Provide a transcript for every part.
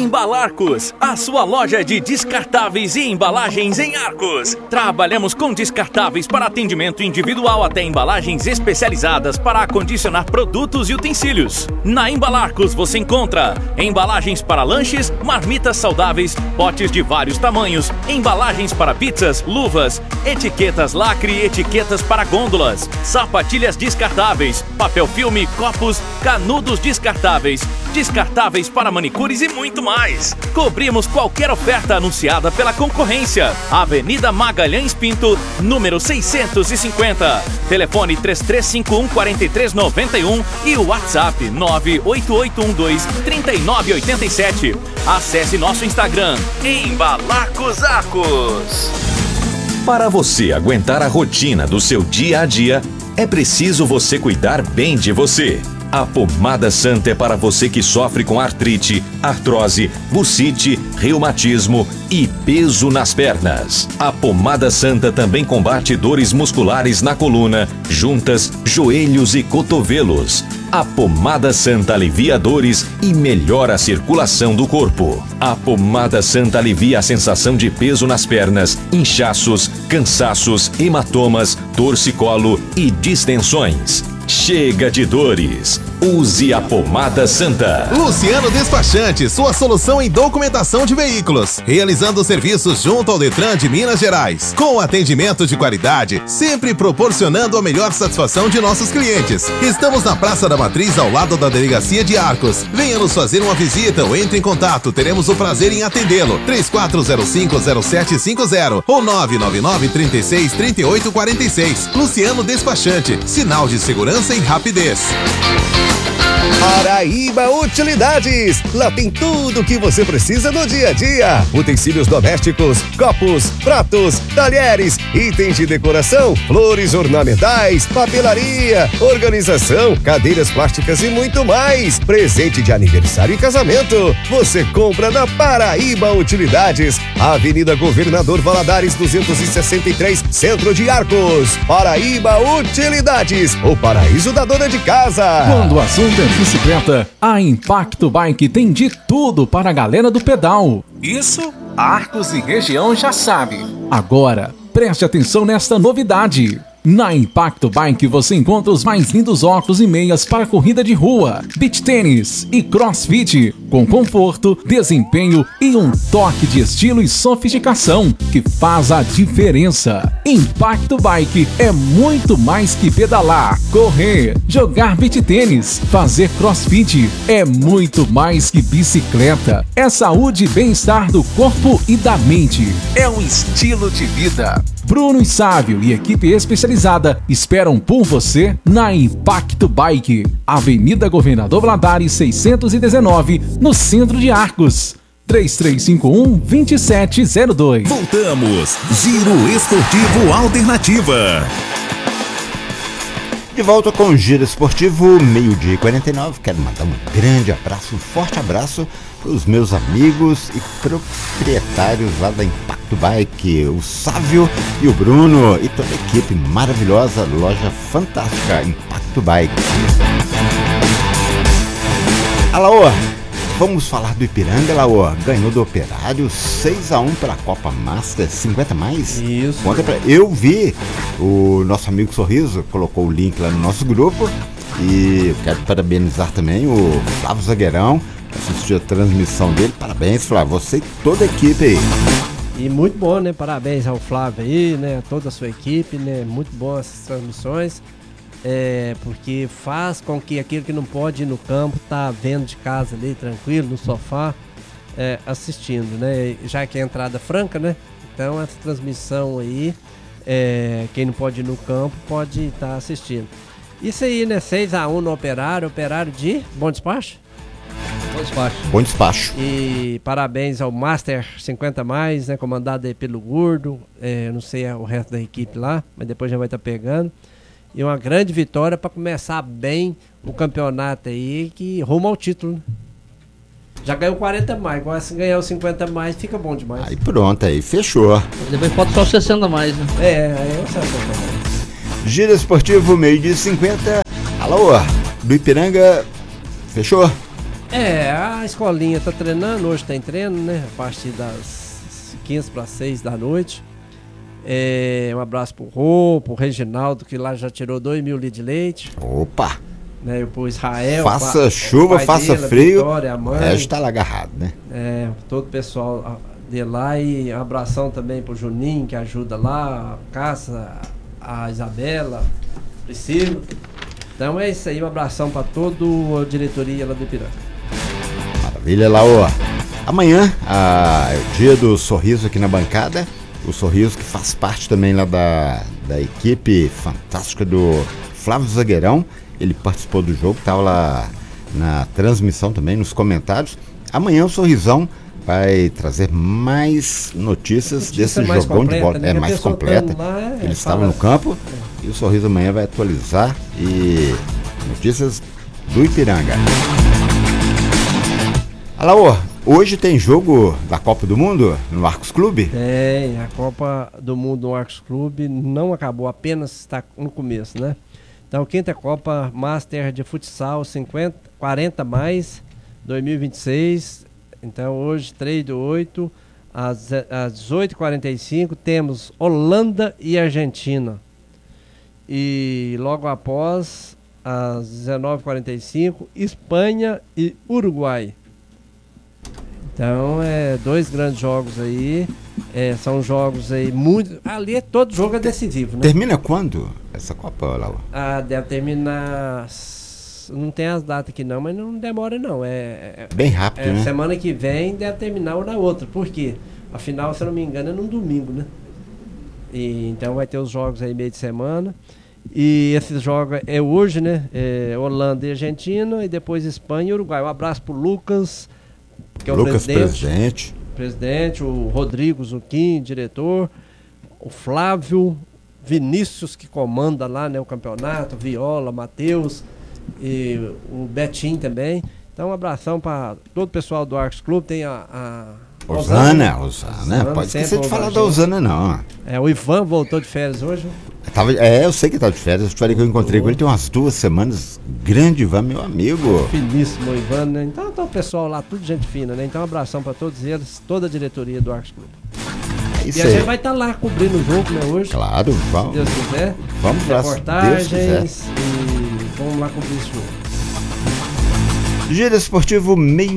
Embalarcos, a sua loja de descartáveis e embalagens em Arcos. Trabalhamos com descartáveis para atendimento individual até embalagens especializadas para acondicionar produtos e utensílios. Na Embalarcos você encontra embalagens para lanches, marmitas saudáveis, potes de vários tamanhos, embalagens para pizzas, luvas, etiquetas lacre e etiquetas para gôndolas, sapatilhas descartáveis, papel filme, copos, canudos descartáveis, descartáveis para manicures e muito mais. Cobrimos qualquer oferta anunciada pela concorrência. Avenida Magalhães Pinto, número 650. Telefone 3351-4391 e o WhatsApp 98812-3987. Acesse nosso Instagram, Embalarcos Arcos. Para você aguentar a rotina do seu dia a dia, é preciso você cuidar bem de você. A Pomada Santa é para você que sofre com artrite, artrose, bursite, reumatismo e peso nas pernas. A Pomada Santa também combate dores musculares na coluna, juntas, joelhos e cotovelos. A Pomada Santa alivia dores e melhora a circulação do corpo. A Pomada Santa alivia a sensação de peso nas pernas, inchaços, cansaços, hematomas, torcicolo e distensões. Chega de dores. Use a Pomada Santa. Luciano Despachante, sua solução em documentação de veículos. Realizando serviços junto ao Detran de Minas Gerais. Com atendimento de qualidade, sempre proporcionando a melhor satisfação de nossos clientes. Estamos na Praça da Matriz, ao lado da Delegacia de Arcos. Venha nos fazer uma visita ou entre em contato. Teremos o prazer em atendê-lo. 3405-0750 ou 999-363846. Luciano Despachante. Sinal de segurança e rapidez. Paraíba Utilidades. Lá tem tudo o que você precisa no dia a dia. Utensílios domésticos, copos, pratos, talheres, itens de decoração, flores ornamentais, papelaria, organização, cadeiras plásticas e muito mais. Presente de aniversário e casamento. Você compra na Paraíba Utilidades. Avenida Governador Valadares 263, Centro de Arcos. Paraíba Utilidades, o paraíso da dona de casa. Quando o assunto é bicicleta, a Impacto Bike tem de tudo para a galera do pedal. Isso, Arcos e região já sabe. Agora, preste atenção nesta novidade. Na Impacto Bike você encontra os mais lindos óculos e meias para corrida de rua, beach tênis e crossfit, com conforto, desempenho e um toque de estilo e sofisticação que faz a diferença. Impacto Bike é muito mais que pedalar, correr, jogar beach tênis, fazer crossfit. É muito mais que bicicleta. É saúde e bem-estar do corpo e da mente. É um estilo de vida. Bruno e Sávio e equipe especializada esperam por você na Impacto Bike, Avenida Governador Valadares 619, no centro de Arcos. 3351-2702. Voltamos. Giro Esportivo Alternativa. De volta com o Giro Esportivo, 12h49. Quero mandar um grande abraço, um forte abraço para os meus amigos e proprietários lá da Impacto Bike, o Sávio e o Bruno e toda a equipe maravilhosa, loja fantástica, Impacto Bike. Alaô, vamos falar do Ipiranga, Alaô. Ganhou do Operário 6-1 para a Copa Master 50 mais. Isso. Eu vi, o nosso amigo Sorriso colocou o link lá no nosso grupo e eu quero parabenizar também o Flávio Zagueirão, assistiu a transmissão dele. Parabéns, Flávio, você e toda a equipe aí. E muito bom, né? Parabéns ao Flávio aí, né? A toda a sua equipe, né? Muito bom essas transmissões. Porque faz com que aquele que não pode ir no campo tá vendo de casa ali, tranquilo, no sofá, assistindo, né? Já que é entrada franca, né? Então essa transmissão aí, quem não pode ir no campo pode estar assistindo. Isso aí, né? 6-1 no Operário de Bom Despacho? Bom despacho. E parabéns ao Master 50 mais, né? Comandado aí pelo Gordo, não sei o resto da equipe lá, mas depois já vai estar pegando. E uma grande vitória para começar bem o campeonato aí, que rumo ao título, né? Já ganhou 40 mais, agora se ganhar os 50 mais fica bom demais. Aí pronto, aí fechou. Depois pode só os 60 mais, né? Aí eu sei. Giro Esportivo, 12h50. Alô, do Ipiranga, fechou? A escolinha tá treinando, hoje tem treino, né? A partir das 15 para 6 da noite. Um abraço pro Rô, pro Reginaldo, que lá já tirou 2.000 litros de leite. Opa! Né? Pro Israel. Faça chuva, faça dele, frio. Vitória, a mãe. O resto tá lá agarrado, né? Todo o pessoal de lá. E um abração também pro Juninho, que ajuda lá, a Cássia, a Isabela, Priscila. Então é isso aí, um abração para toda a diretoria lá do Ipiranga. Maravilha, Laô. Amanhã é o dia do Sorriso aqui na bancada. O Sorriso que faz parte também lá da equipe fantástica do Flávio Zagueirão. Ele participou do jogo, estava lá na transmissão também, nos comentários. Amanhã o Sorrisão vai trazer mais notícias desse jogão completa, de bola. Né? Mais completa. Ele estava no campo e o Sorriso amanhã vai atualizar e notícias do Ipiranga. Alaô, hoje tem jogo da Copa do Mundo no Arcos Clube? Tem, a Copa do Mundo no Arcos Clube não acabou, apenas está no começo, né? Então, quinta Copa Master de Futsal 40 mais 2026. Então, hoje, 3/8, às 18h45, temos Holanda e Argentina. E logo após, às 19h45, Espanha e Uruguai. Então, dois grandes jogos aí. São jogos aí muito... Ali todo jogo é decisivo, né? Termina quando essa Copa, Laura? Deve terminar... Não tem as datas aqui não, mas não demora não. Bem rápido, né? Semana que vem deve terminar ou na outra. Por quê? Afinal, se eu não me engano, é num domingo, né? Então vai ter os jogos aí meio de semana. E esses jogos é hoje, né? Holanda e Argentina, e depois Espanha e Uruguai. Um abraço pro Lucas, que é o presidente, o Rodrigo Zucchini, diretor, o Flávio, Vinícius, que comanda lá, né, o campeonato, Viola, Matheus e o Betinho também. Então, um abração para todo o pessoal do Arcos Clube. Tem a Osana, pode esquecer de falar da Osana, não. O Ivan voltou de férias hoje. Eu sei que tá de férias. Eu te falei que eu encontrei com ele tem umas 2 semanas. Grande Ivan, meu amigo. Finíssimo o Ivan, né? Então tá o pessoal lá, tudo gente fina, né? Então um abração para todos eles, toda a diretoria do Arcos Clube. É isso e a gente vai estar lá cobrindo o jogo, né, hoje. Claro, vamos. Se Deus quiser. Vamos para reportagens e vamos lá cobrir esse jogo. Giro Esportivo,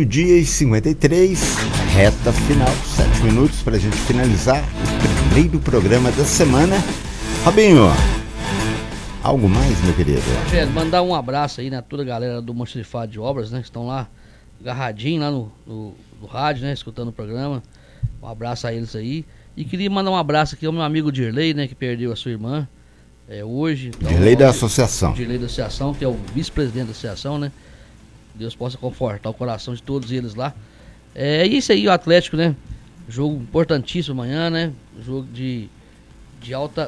12h53, reta final, 7 minutos para a gente finalizar o primeiro programa da semana. Robinho, algo mais, meu querido? Mandar um abraço aí, né, toda a galera do Monstrifado de Obras, né, que estão lá, agarradinho lá no rádio, né, escutando o programa. Um abraço a eles aí. E queria mandar um abraço aqui ao meu amigo Dirley, né, que perdeu a sua irmã hoje. Então, Dirley da associação. Dirley da associação, que é o vice-presidente da associação, né. Deus possa confortar o coração de todos eles lá. É isso aí, o Atlético, né? Jogo importantíssimo amanhã, né? Jogo de alta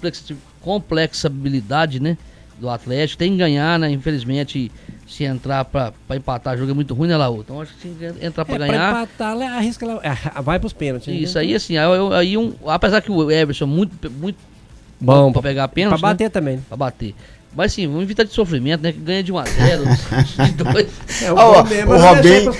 complexabilidade, né? Do Atlético. Tem que ganhar, né? Infelizmente, se entrar pra empatar, o jogo é muito ruim, né, Laú? Então acho que se entrar pra ganhar. Pra empatar, arrisca, vai pros pênaltis. Isso aí, assim, apesar que o Everson é muito bom pra pegar pênalti. Pra bater, né? Também. Pra bater. Mas sim, vamos evitar de sofrimento, né? Que ganha de 1-0, de 2. O Robinho.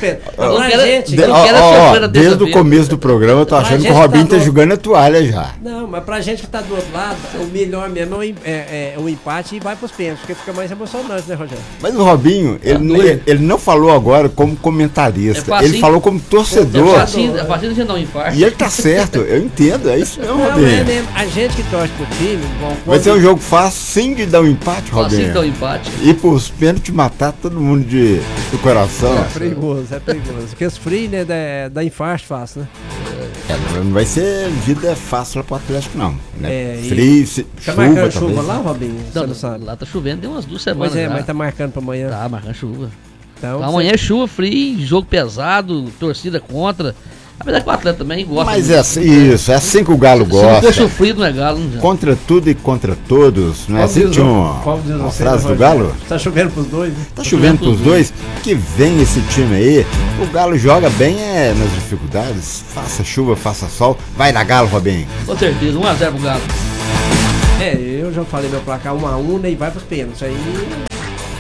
Desde o começo do programa eu tô achando que o Robinho tá jogando a toalha já. Não, mas pra gente que tá do outro lado, o melhor mesmo é o empate e vai pros pênaltis, porque fica mais emocionante, né, Rogério? Mas o Robinho, ele não falou agora como comentarista, ele falou como torcedor. A partir de não um infarto. E ele tá certo, eu entendo, é isso mesmo, Robinho. É mesmo. A gente que torce pro time. Vai ser um jogo fácil, sim, de dar um empate. Robinho. Assim, empate. E pros pênaltis matar todo mundo do coração. É perigoso. Porque os frios, né, dá infarto fácil, né? Não vai ser vida fácil pro Atlético, não. Né? Tá marcando chuva lá, Robinho? Não sabe? Lá tá chovendo, tem umas 2 semanas. Pois mas tá marcando pra amanhã. Tá marcando chuva. Então amanhã é chuva, frio, jogo pesado, torcida contra. Apesar que o atleta também gosta. Mas é assim que o Galo gosta. Se não for sofrido, não é Galo. Não. Contra tudo e contra todos, não é assim, uma frase do Galo? Tá chovendo pros dois, né? Tá chovendo pros dois. Que vem esse time aí. O Galo joga bem nas dificuldades. Faça chuva, faça sol. Vai na Galo, Robinho. Com certeza, 1-0 pro Galo. Eu já falei meu placar 1-1, né, e vai pros pênaltis. Aí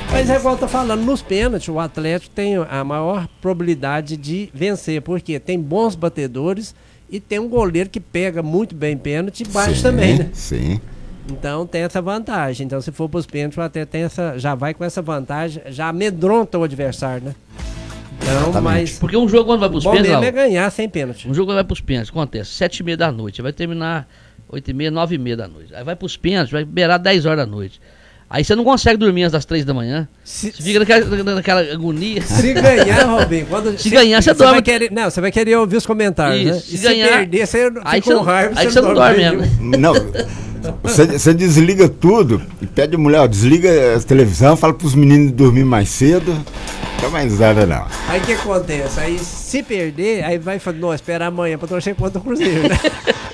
Mas é igual eu tô falando, nos pênaltis, o Atlético tem a maior probabilidade de vencer, porque tem bons batedores e tem um goleiro que pega muito bem pênalti e bate também, né? Sim. Então tem essa vantagem. Então se for pros pênaltis, o Atlético tem já vai com essa vantagem, já amedronta o adversário, né? Então, mas... Porque um jogo quando vai pros bom pênaltis... mesmo é ganhar sem pênalti. Um jogo quando vai pros pênaltis, acontece, 7h30 da noite, vai terminar 8h30, 9h30 da noite. Aí vai pros pênaltis, vai beirar 10 horas da noite. Aí você não consegue dormir antes das 3 da manhã. Você fica naquela agonia. Se ganhar, Robinho, se ganhar, você dorme. Você vai querer ouvir os comentários, isso, né? Se ganhar, perder, você aí fica com raiva, aí você não dorme mesmo. Não, você desliga tudo e pede a mulher, ó, desliga a televisão, fala pros meninos dormir mais cedo. Não dá mais nada, não. Aí o que acontece? Aí se perder, aí vai falar, não, espera amanhã pra torcer contra o Cruzeiro, né?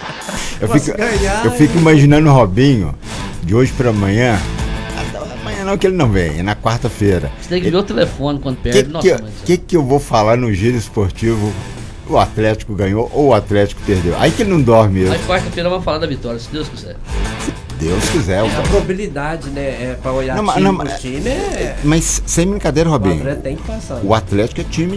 Eu fico imaginando o Robinho, de hoje pra amanhã. Amanhã não, que ele não vem, é na quarta-feira. Você tem que ver o telefone quando perde. Que eu vou falar no giro esportivo? O Atlético ganhou ou o Atlético perdeu? Aí que ele não dorme mesmo. Aí quarta-feira vamos falar da vitória, se Deus quiser. Deus quiser. A probabilidade, né, pra olhar time é... Mas sem brincadeira, Robinho. O Atlético tem que passar. O Atlético é time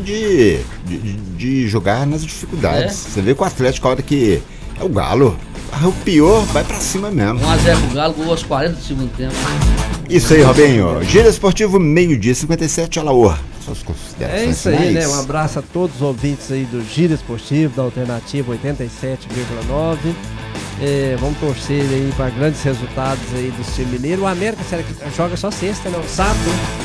de jogar nas dificuldades. Você vê que o Atlético, a hora que é o Galo, arrepiou, vai pra cima mesmo. 1x0 pro Galo, gol aos 40 do segundo tempo. Isso aí, Robinho. Giro Esportivo, meio-dia, 57, Alaor. Suas considerações. É isso aí, finais. né? Um abraço a todos os ouvintes aí do Giro Esportivo, da Alternativa 87,9. Vamos torcer aí para grandes resultados aí do time mineiro. O América, será que joga só sexta, não? Sábado.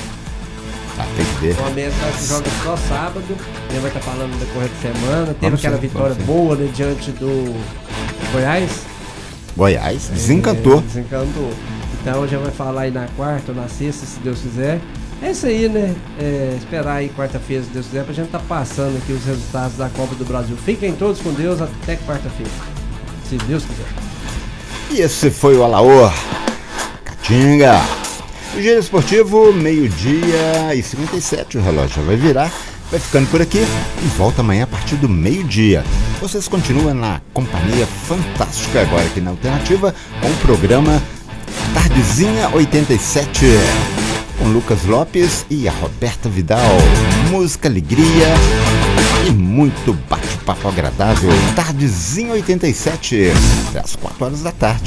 Tem que ver. O América joga só sábado. Ele vai estar falando no decorrer de semana. Teve aquela vitória boa, né, diante do Goiás. Goiás, desencantou. Desencantou. Então já vai falar aí na quarta ou na sexta, se Deus quiser. É isso aí, né? Esperar aí quarta-feira, se Deus quiser, pra gente estar passando aqui os resultados da Copa do Brasil. Fiquem todos com Deus até quarta-feira, se Deus quiser. E esse foi o Alaor Catinga. O Giro Esportivo, meio-dia e 57, o relógio já vai virar. Vai ficando por aqui e volta amanhã a partir do meio-dia. Vocês continuam na companhia fantástica agora aqui na Alternativa com o programa Tardezinha 87 com Lucas Lopes e a Roberta Vidal. Música, alegria e muito bate-papo agradável. Tardezinha 87 até as 4 horas da tarde.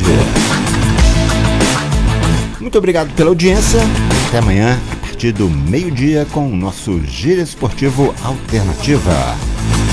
Muito obrigado pela audiência. Até amanhã a partir do meio-dia com o nosso Giro Esportivo Alternativa.